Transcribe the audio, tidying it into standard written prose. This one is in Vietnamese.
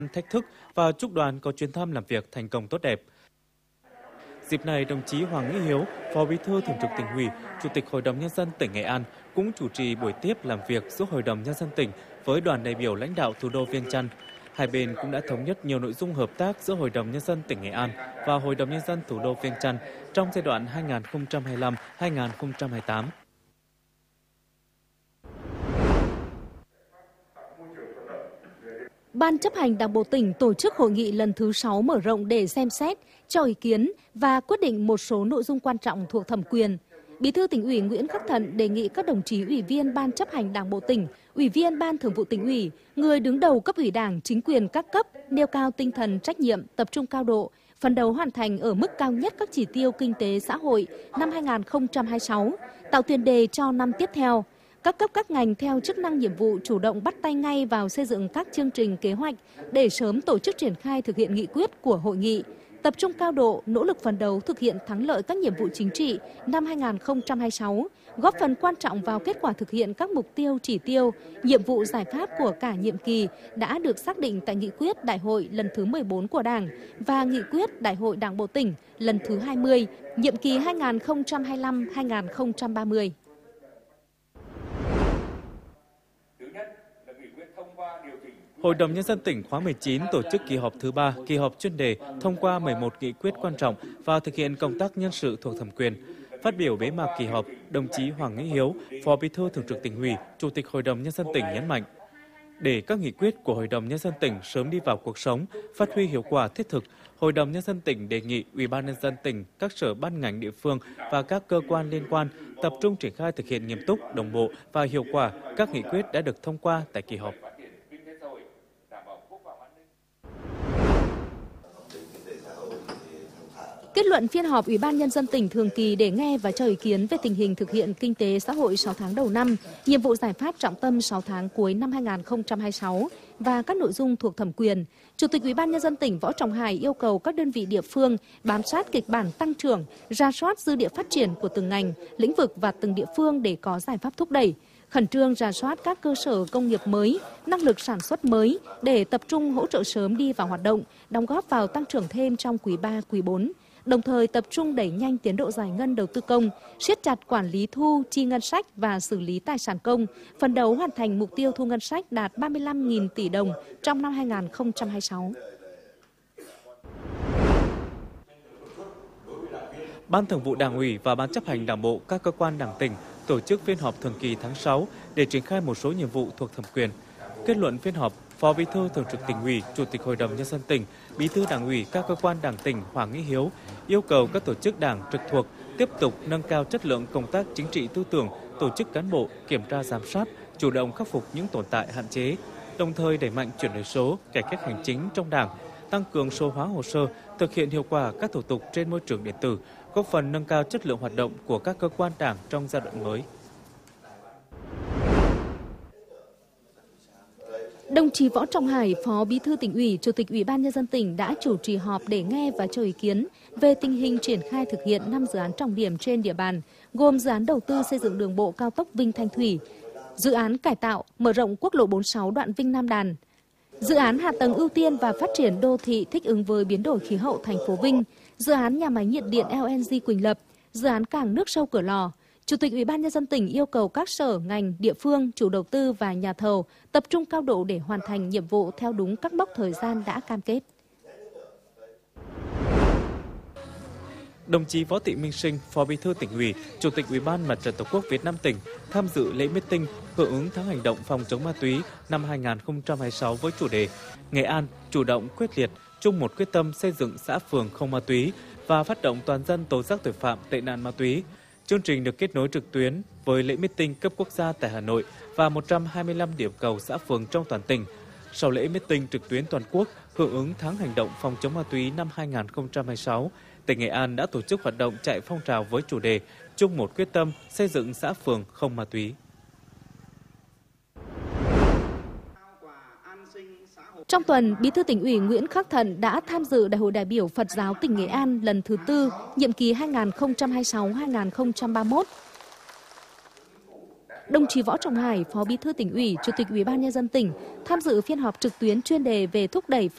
thách thức và chúc đoàn có chuyến thăm làm việc thành công tốt đẹp. Dịp này, đồng chí Hoàng Nghĩa Hiếu, Phó Bí thư Thường trực Tỉnh ủy, Chủ tịch Hội đồng Nhân dân tỉnh Nghệ An cũng chủ trì buổi tiếp làm việc giữa Hội đồng Nhân dân tỉnh với đoàn đại biểu lãnh đạo thủ đô Viêng Chăn. Hai bên cũng đã thống nhất nhiều nội dung hợp tác giữa Hội đồng Nhân dân tỉnh Nghệ An và Hội đồng Nhân dân thủ đô Viêng Chăn trong giai đoạn 2025-2028. Ban chấp hành Đảng bộ tỉnh tổ chức hội nghị lần thứ 6 mở rộng để xem xét, cho ý kiến và quyết định một số nội dung quan trọng thuộc thẩm quyền. Bí thư Tỉnh ủy Nguyễn Khắc Thận đề nghị các đồng chí ủy viên Ban chấp hành Đảng bộ tỉnh, ủy viên Ban Thường vụ Tỉnh ủy, người đứng đầu cấp ủy Đảng, chính quyền các cấp nêu cao tinh thần trách nhiệm, tập trung cao độ, phấn đấu hoàn thành ở mức cao nhất các chỉ tiêu kinh tế xã hội năm 2026, tạo tiền đề cho năm tiếp theo. Các cấp các ngành theo chức năng nhiệm vụ chủ động bắt tay ngay vào xây dựng các chương trình kế hoạch để sớm tổ chức triển khai thực hiện nghị quyết của hội nghị, tập trung cao độ, nỗ lực phấn đấu thực hiện thắng lợi các nhiệm vụ chính trị năm 2026, góp phần quan trọng vào kết quả thực hiện các mục tiêu, chỉ tiêu, nhiệm vụ giải pháp của cả nhiệm kỳ đã được xác định tại nghị quyết Đại hội lần thứ 14 của Đảng và nghị quyết Đại hội Đảng bộ tỉnh lần thứ 20, nhiệm kỳ 2025-2030. Hội đồng Nhân dân tỉnh khóa 19 tổ chức kỳ họp thứ 3, kỳ họp chuyên đề thông qua 11 nghị quyết quan trọng và thực hiện công tác nhân sự thuộc thẩm quyền. Phát biểu bế mạc kỳ họp, đồng chí Hoàng Nghĩa Hiếu, Phó Bí thư Thường trực Tỉnh ủy, Chủ tịch Hội đồng Nhân dân tỉnh nhấn mạnh, để các nghị quyết của Hội đồng Nhân dân tỉnh sớm đi vào cuộc sống, phát huy hiệu quả thiết thực, Hội đồng Nhân dân tỉnh đề nghị Ủy ban Nhân dân tỉnh, các sở ban ngành địa phương và các cơ quan liên quan tập trung triển khai thực hiện nghiêm túc, đồng bộ và hiệu quả các nghị quyết đã được thông qua tại kỳ họp. Kết luận phiên họp Ủy ban Nhân dân tỉnh thường kỳ để nghe và cho ý kiến về tình hình thực hiện kinh tế xã hội 6 tháng đầu năm, nhiệm vụ giải pháp trọng tâm 6 tháng cuối năm 2026 và các nội dung thuộc thẩm quyền, Chủ tịch Ủy ban Nhân dân tỉnh Võ Trọng Hải yêu cầu các đơn vị địa phương bám sát kịch bản tăng trưởng, rà soát dư địa phát triển của từng ngành, lĩnh vực và từng địa phương để có giải pháp thúc đẩy, khẩn trương rà soát các cơ sở công nghiệp mới, năng lực sản xuất mới để tập trung hỗ trợ sớm đi vào hoạt động, đóng góp vào tăng trưởng thêm trong quý 3, quý 4. Đồng thời tập trung đẩy nhanh tiến độ giải ngân đầu tư công, siết chặt quản lý thu, chi ngân sách và xử lý tài sản công, phấn đấu hoàn thành mục tiêu thu ngân sách đạt 35.000 tỷ đồng trong năm 2026. Ban Thường vụ Đảng ủy và Ban chấp hành Đảng bộ các cơ quan Đảng tỉnh tổ chức phiên họp thường kỳ tháng 6 để triển khai một số nhiệm vụ thuộc thẩm quyền. Kết luận phiên họp, Phó Bí thư Thường trực Tỉnh ủy, Chủ tịch Hội đồng Nhân dân tỉnh, Bí thư Đảng ủy các cơ quan Đảng tỉnh Hoàng Nghĩa Hiếu yêu cầu các tổ chức Đảng trực thuộc tiếp tục nâng cao chất lượng công tác chính trị tư tưởng, tổ chức cán bộ, kiểm tra giám sát, chủ động khắc phục những tồn tại hạn chế, đồng thời đẩy mạnh chuyển đổi số, cải cách hành chính trong Đảng, tăng cường số hóa hồ sơ, thực hiện hiệu quả các thủ tục trên môi trường điện tử, góp phần nâng cao chất lượng hoạt động của các cơ quan Đảng trong giai đoạn mới. Đồng chí Võ Trọng Hải, Phó Bí thư Tỉnh ủy, Chủ tịch Ủy ban Nhân dân tỉnh đã chủ trì họp để nghe và cho ý kiến về tình hình triển khai thực hiện 5 dự án trọng điểm trên địa bàn, gồm dự án đầu tư xây dựng đường bộ cao tốc Vinh Thanh Thủy, dự án cải tạo, mở rộng quốc lộ 46 đoạn Vinh Nam Đàn, dự án hạ tầng ưu tiên và phát triển đô thị thích ứng với biến đổi khí hậu thành phố Vinh, dự án nhà máy nhiệt điện LNG Quỳnh Lập, dự án cảng nước sâu Cửa Lò. Chủ tịch Ủy ban Nhân dân tỉnh yêu cầu các sở, ngành, địa phương, chủ đầu tư và nhà thầu tập trung cao độ để hoàn thành nhiệm vụ theo đúng các mốc thời gian đã cam kết. Đồng chí Võ Thị Minh Sinh, Phó Bí thư Tỉnh ủy, Chủ tịch Ủy ban Mặt trận Tổ quốc Việt Nam tỉnh tham dự lễ meeting hưởng ứng tháng hành động phòng chống ma túy năm 2026 với chủ đề Nghệ An chủ động quyết liệt, chung một quyết tâm xây dựng xã phường không ma túy và phát động toàn dân tố giác tội phạm tệ nạn ma túy. Chương trình được kết nối trực tuyến với lễ meeting cấp quốc gia tại Hà Nội và 125 điểm cầu xã phường trong toàn tỉnh. Sau lễ meeting trực tuyến toàn quốc hưởng ứng tháng hành động phòng chống ma túy năm 2026, tỉnh Nghệ An đã tổ chức hoạt động chạy phong trào với chủ đề chung một quyết tâm xây dựng xã phường không ma túy. Trong tuần, Bí thư Tỉnh ủy Nguyễn Khắc Thận đã tham dự Đại hội đại biểu Phật giáo tỉnh Nghệ An lần thứ 4, nhiệm kỳ 2026-2031. Đồng chí Võ Trọng Hải, Phó Bí thư Tỉnh ủy, Chủ tịch Ủy ban Nhân dân tỉnh tham dự phiên họp trực tuyến chuyên đề về thúc đẩy